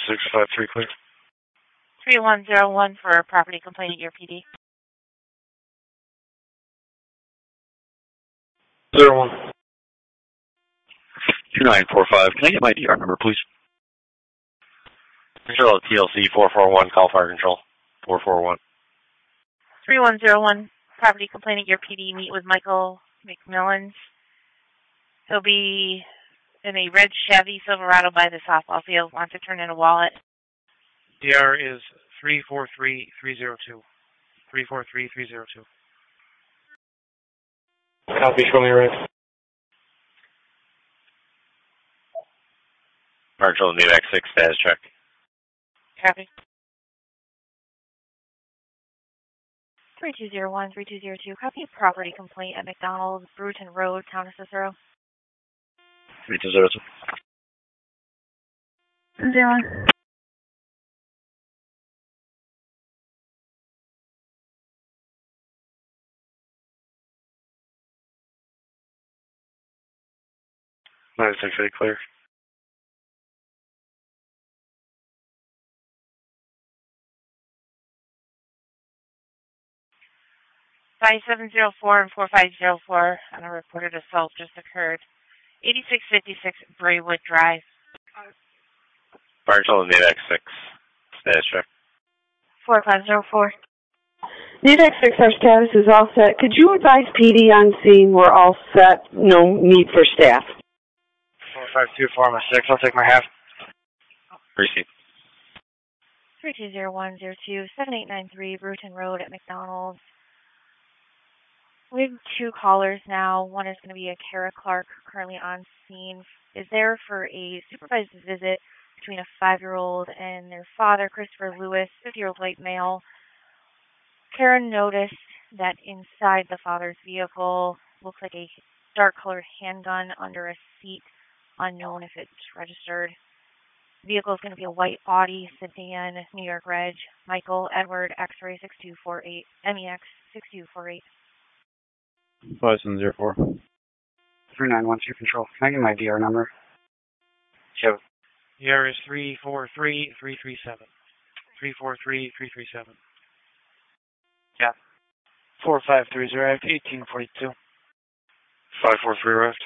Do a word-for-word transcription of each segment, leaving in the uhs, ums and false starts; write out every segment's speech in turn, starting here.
six five three clear. three one zero one for a property complaint at your P D. Zero one. two nine four five. Can I get my D R number, please? Control T L C four four one, call fire control. four four one. three one zero one, property complaint at your P D. Meet with Michael McMillans. He'll be in a red Chevy Silverado by the softball field. Wants to turn in a wallet. D R is three four three three zero two. three four three three zero two. Copy, show me right. Marshall, New X six, status check. Copy. three two zero one, three two zero two, copy of property complaint at McDonald's, Bruton Road, Town of Cicero. three two zero two. Zero. nine six eight clear. five seven zero four and four five zero four on a reported assault just occurred. eighty-six fifty-six Braywood Drive. Marshall, New X six, status check. four five zero four. New X six, our status is all set. Could you advise P D on scene we're all set, no need for staff? four five two four, my six. I'll take my half. Receive. three two zero one zero two seven eight nine three Bruton Road at McDonald's. We have two callers now. One is going to be a Kara Clark, currently on scene. Is there for a supervised visit between a five-year-old and their father, Christopher Lewis, fifty-year-old white male. Karen noticed that inside the father's vehicle looks like a dark-colored handgun under a seat, unknown if it's registered. The vehicle is going to be a white Audi sedan, New York Reg, Michael Edward X-ray six two four eight, M E X six two four eight. five seven zero four. three nine one two control. Can I get my D R number? Sure. D R is three four three three three seven. three four three three three seven. Yeah. four five three zero eighteen forty-two. five four three left.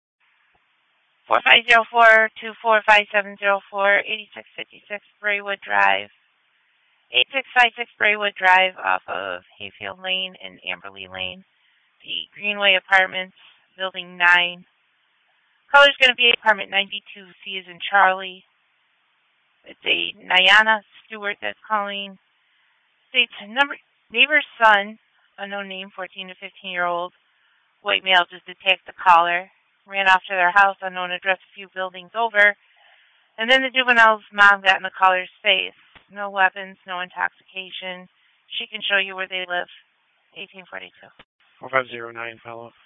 four five zero four two four five seven zero four, eighty-six fifty-six Braywood Drive. eighty-six fifty-six Braywood Drive off of Hayfield Lane and Amberley Lane. The Greenway Apartments, Building nine. Color's going to be Apartment ninety-two, C as in Charlie. It's a Nyana Stewart that's calling. States number, neighbor's son, unknown name, fourteen to fifteen-year-old, white male, just attacked the caller. Ran off to their house, unknown address, a few buildings over. And then the juvenile's mom got in the caller's face. No weapons, no intoxication. She can show you where they live. eighteen forty-two. four five zero nine, follow up.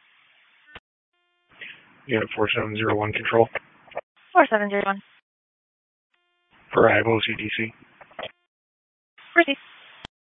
Yeah, four seven zero one control. four seven zero one. For I have O C D C. Proceed.